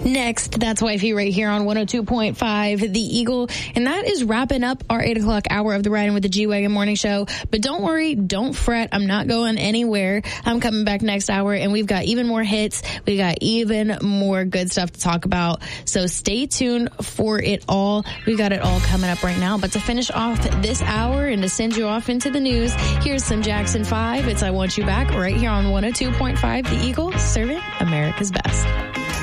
Next, that's Wifey right here on 102.5 The Eagle. And that is wrapping up our 8 o'clock hour of the Riding with the G-Wagon morning show. But don't worry, don't fret. I'm not going anywhere. I'm coming back next hour, and we've got even more hits. We got even more good stuff to talk about. So stay tuned for it all. We've got it all coming up right now. But to finish off this hour and to send you off into the news, here's some Jackson 5. It's I Want You Back right here on 102.5 The Eagle, serving America's best.